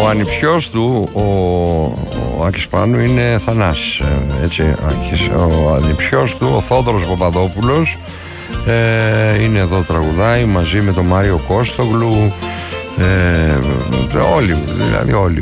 ανιψιός του, ο Άκης Πάνου, είναι Θανάσης, έτσι, Άκης. Ο ανιψιός του, ο Θόδωρος Παπαδόπουλος, είναι εδώ, τραγουδάει μαζί με τον Μάριο Κώστογλου, όλοι, δηλαδή όλοι.